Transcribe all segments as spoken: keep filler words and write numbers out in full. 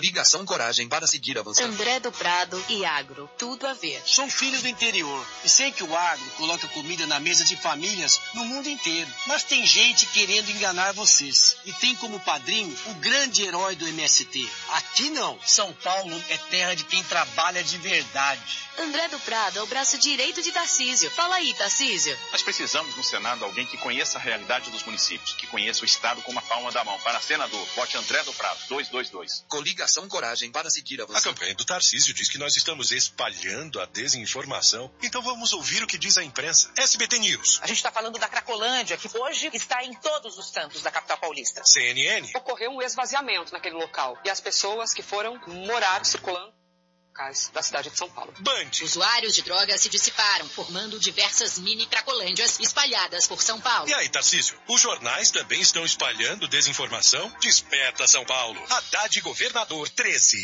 Coligação Coragem para seguir avançando. André do Prado e agro, tudo a ver. Sou filho do interior e sei que o agro coloca comida na mesa de famílias no mundo inteiro. Mas tem gente querendo enganar vocês. E tem como padrinho o grande herói do M S T. Aqui não. São Paulo é terra de quem trabalha de verdade. André do Prado é o braço direito de Tarcísio. Fala aí, Tarcísio. Nós precisamos no Senado alguém que conheça a realidade dos municípios, que conheça o Estado com uma palma da mão. Para senador, vote André do Prado, dois dois dois. Coligação Coragem para seguir avançando. A campanha do Tarcísio diz que nós estamos espalhando a desinformação. Então vamos ouvir o que diz a imprensa. S B T News. A gente está falando da Cracolândia, que hoje está em todos os cantos da capital paulista. C N N. Ocorreu um esvaziamento naquele local. E as pessoas que foram morar circulando da cidade de São Paulo. Band. Usuários de drogas se dissiparam, formando diversas mini cracolândias espalhadas por São Paulo. E aí, Tarcísio, os jornais também estão espalhando desinformação? Desperta São Paulo. Haddad Governador treze.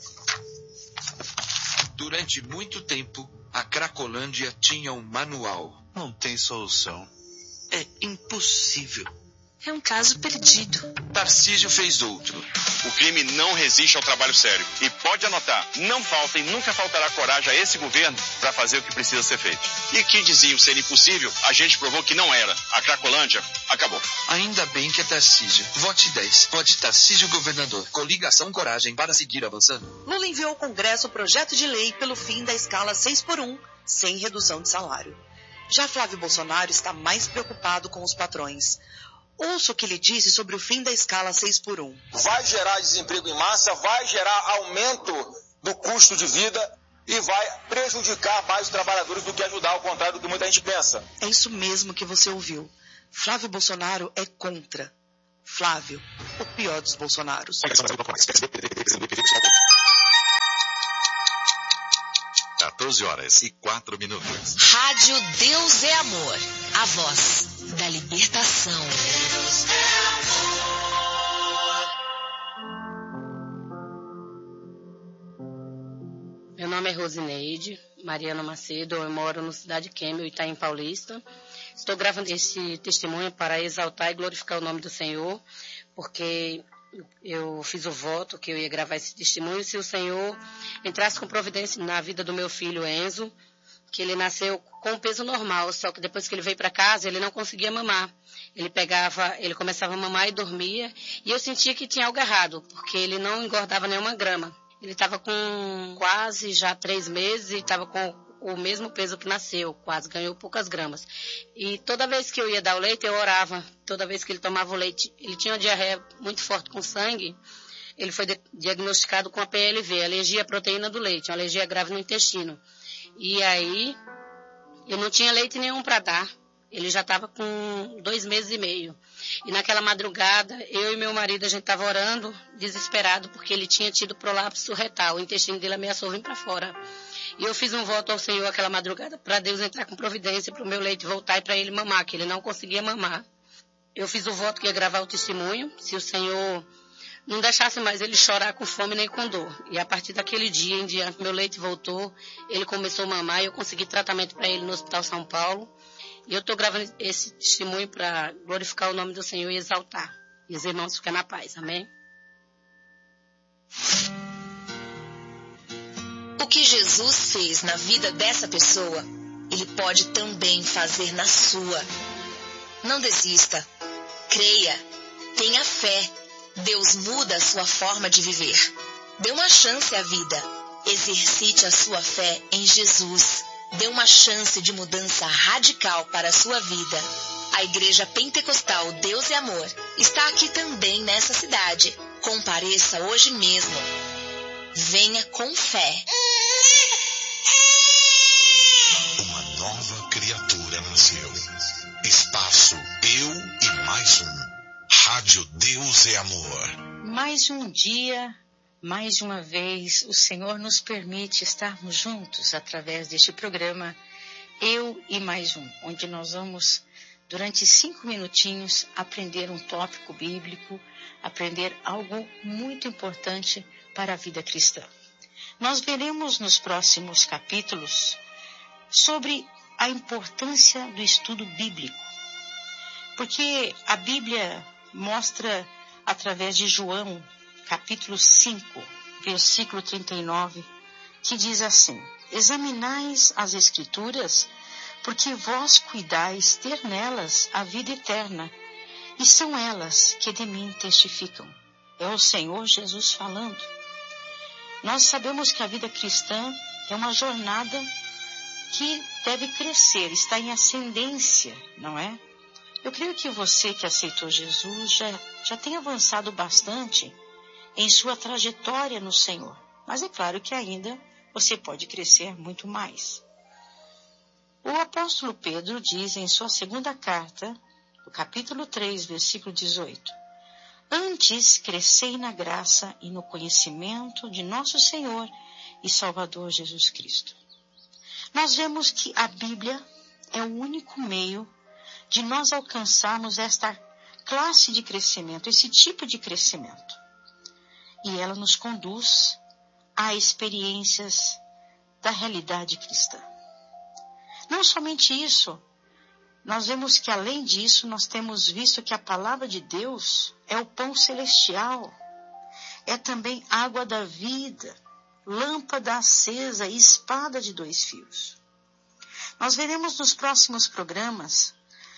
Durante muito tempo, a Cracolândia tinha um manual. Não tem solução. É impossível. É um caso perdido. Tarcísio fez outro. O crime não resiste ao trabalho sério. E pode anotar, não falta e nunca faltará coragem a esse governo para fazer o que precisa ser feito. E que diziam ser impossível, a gente provou que não era. A Cracolândia acabou. Ainda bem que é Tarcísio. Vote dez. Vote Tarcísio Governador. Coligação Coragem para seguir avançando. Lula enviou ao Congresso o projeto de lei pelo fim da escala seis por um, sem redução de salário. Já Flávio Bolsonaro está mais preocupado com os patrões. Ouça o que ele disse sobre o fim da escala seis por um. Vai gerar desemprego em massa, vai gerar aumento do custo de vida e vai prejudicar mais os trabalhadores do que ajudar, ao contrário do que muita gente pensa. É isso mesmo que você ouviu. Flávio Bolsonaro é contra. Flávio, o pior dos Bolsonaros. quatorze horas e quatro minutos. Rádio Deus é Amor. A voz da libertação. Deus é amor. Meu nome é Rosineide Mariana Macedo. Eu moro no Cidade Quêmio, Itaim Paulista. Estou gravando esse testemunho para exaltar e glorificar o nome do Senhor, porque eu fiz o voto que eu ia gravar esse testemunho se o Senhor entrasse com providência na vida do meu filho Enzo, que ele nasceu com peso normal, só que depois que ele veio para casa, ele não conseguia mamar. Ele pegava, ele começava a mamar e dormia, e eu sentia que tinha algo errado, porque ele não engordava nenhuma grama. Ele estava com quase já três meses e estava com o mesmo peso que nasceu, quase ganhou poucas gramas. E toda vez que eu ia dar o leite, eu orava. Toda vez que ele tomava o leite, ele tinha uma diarreia muito forte com sangue. Ele foi diagnosticado com a P L V, alergia à proteína do leite, uma alergia grave no intestino. E aí, eu não tinha leite nenhum para dar. Ele já estava com dois meses e meio. E naquela madrugada, eu e meu marido, a gente estava orando, desesperado, porque ele tinha tido prolapso retal. O intestino dele ameaçou vir para fora. E eu fiz um voto ao Senhor aquela madrugada para Deus entrar com providência para o meu leite voltar e para ele mamar, que ele não conseguia mamar. Eu fiz o voto que ia gravar o testemunho, se o Senhor não deixasse mais ele chorar com fome nem com dor. E a partir daquele dia em diante, meu leite voltou, ele começou a mamar e eu consegui tratamento para ele no Hospital São Paulo. E eu estou gravando esse testemunho para glorificar o nome do Senhor e exaltar. E os irmãos fiquem na paz, amém? O que Jesus fez na vida dessa pessoa, Ele pode também fazer na sua. Não desista. Creia. Tenha fé. Deus muda a sua forma de viver. Dê uma chance à vida. Exercite a sua fé em Jesus. Dê uma chance de mudança radical para a sua vida. A Igreja Pentecostal Deus é Amor está aqui também nessa cidade. Compareça hoje mesmo. Venha com fé. Uma nova criatura nasceu. Espaço Eu e Mais Um. Rádio Deus é Amor. Mais um dia, mais uma vez, o Senhor nos permite estarmos juntos através deste programa Eu e Mais Um, onde nós vamos, durante cinco minutinhos, aprender um tópico bíblico, aprender algo muito importante para a vida cristã. Nós veremos nos próximos capítulos sobre a importância do estudo bíblico, porque a Bíblia mostra, através de João, capítulo cinco, versículo trinta e nove, que diz assim: examinais as Escrituras, porque vós cuidais ter nelas a vida eterna, e são elas que de mim testificam. É o Senhor Jesus falando. Nós sabemos que a vida cristã é uma jornada que deve crescer, está em ascendência, não é? Eu creio que você que aceitou Jesus já, já tem avançado bastante em sua trajetória no Senhor. Mas é claro que ainda você pode crescer muito mais. O apóstolo Pedro diz em sua segunda carta, no capítulo três, versículo dezoito, antes crescei na graça e no conhecimento de nosso Senhor e Salvador Jesus Cristo. Nós vemos que a Bíblia é o único meio de nós alcançarmos esta classe de crescimento, esse tipo de crescimento. E ela nos conduz a experiências da realidade cristã. Não somente isso, nós vemos que além disso, nós temos visto que a palavra de Deus é o pão celestial, é também água da vida, lâmpada acesa e espada de dois fios. Nós veremos nos próximos programas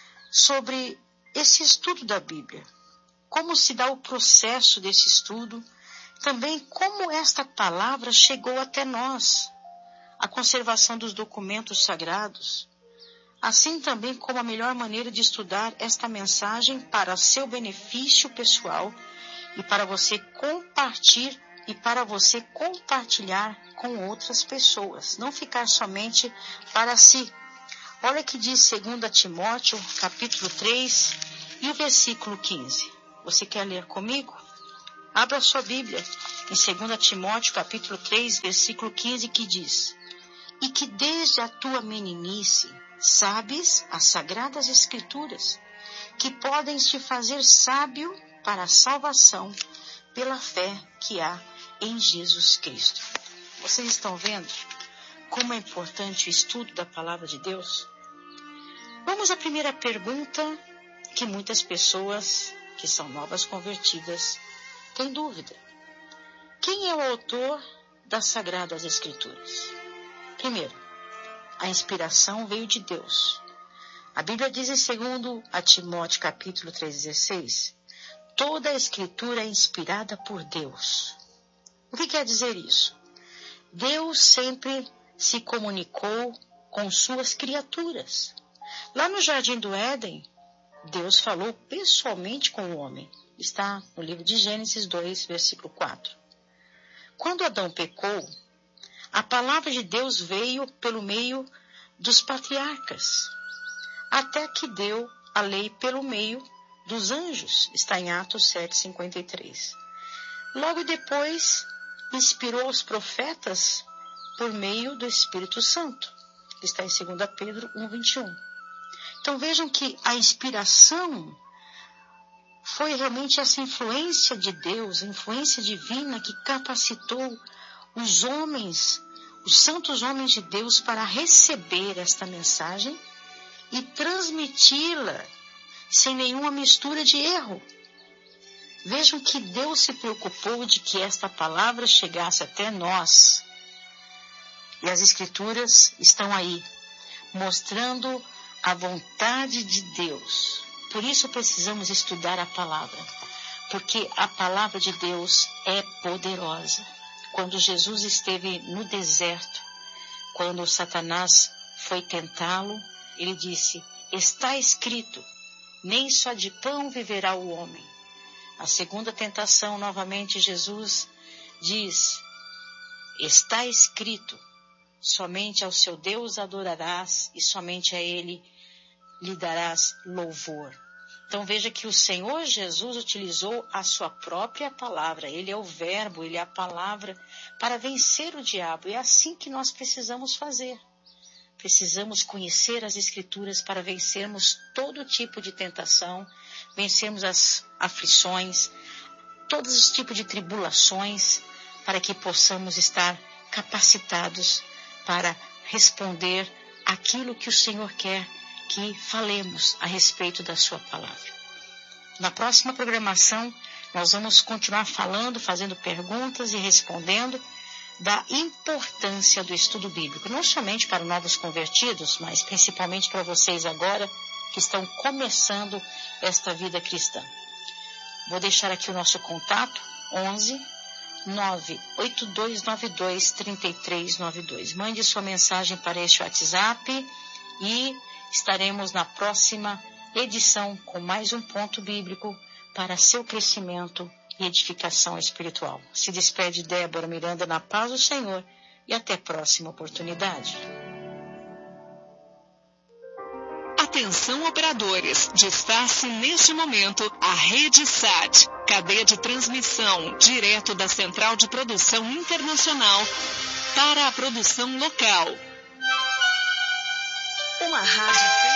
sobre esse estudo da Bíblia, como se dá o processo desse estudo, também como esta palavra chegou até nós, a conservação dos documentos sagrados, assim também como a melhor maneira de estudar esta mensagem para seu benefício pessoal e para você compartilhar e para você compartilhar com outras pessoas, não ficar somente para si. Olha que diz segunda Timóteo, capítulo três e o versículo quinze. Você quer ler comigo? Abra sua Bíblia em segunda Timóteo, capítulo três, versículo quinze, que diz: e que desde a tua meninice sabes as sagradas Escrituras, que podem te fazer sábio para a salvação pela fé que há em Jesus Cristo. Vocês estão vendo como é importante o estudo da palavra de Deus? Vamos à primeira pergunta que muitas pessoas que são novas convertidas têm dúvida. Quem é o autor das Sagradas Escrituras? Primeiro, a inspiração veio de Deus. A Bíblia diz em segundo Timóteo capítulo três, dezesseis, toda a Escritura é inspirada por Deus. O que quer dizer isso? Deus sempre se comunicou com suas criaturas. Lá no Jardim do Éden, Deus falou pessoalmente com o homem. Está no livro de Gênesis dois, versículo quatro. Quando Adão pecou, a palavra de Deus veio pelo meio dos patriarcas, até que deu a lei pelo meio dos anjos. Está em Atos sete, cinquenta e três. Logo depois, inspirou os profetas por meio do Espírito Santo. Está em segunda Pedro um, vinte e um. Então vejam que a inspiração foi realmente essa influência de Deus, a influência divina que capacitou os homens, os santos homens de Deus para receber esta mensagem e transmiti-la sem nenhuma mistura de erro. Vejam que Deus se preocupou de que esta palavra chegasse até nós. E as Escrituras estão aí, mostrando a vontade de Deus. Por isso precisamos estudar a palavra, porque a palavra de Deus é poderosa. Quando Jesus esteve no deserto, quando Satanás foi tentá-lo, ele disse, está escrito, nem só de pão viverá o homem. A segunda tentação, novamente, Jesus diz, está escrito, somente ao seu Deus adorarás e somente a ele lhe darás louvor. Então veja que o Senhor Jesus utilizou a sua própria palavra, ele é o verbo, ele é a palavra para vencer o diabo. É assim que nós precisamos fazer. Precisamos conhecer as Escrituras para vencermos todo tipo de tentação, vencermos as aflições, todos os tipos de tribulações, para que possamos estar capacitados para responder aquilo que o Senhor quer que falemos a respeito da sua palavra. Na próxima programação, nós vamos continuar falando, fazendo perguntas e respondendo da importância do estudo bíblico, não somente para novos convertidos, mas principalmente para vocês agora que estão começando esta vida cristã. Vou deixar aqui o nosso contato, onze nove oito dois nove dois três três nove dois. Mande sua mensagem para este WhatsApp e estaremos na próxima edição com mais um ponto bíblico para seu crescimento e edificação espiritual. Se despede Débora Miranda na paz do Senhor e até a próxima oportunidade. Atenção operadores, disfarce neste momento a Rede Sat, cadeia de transmissão direto da Central de Produção Internacional para a produção local. Uma rádio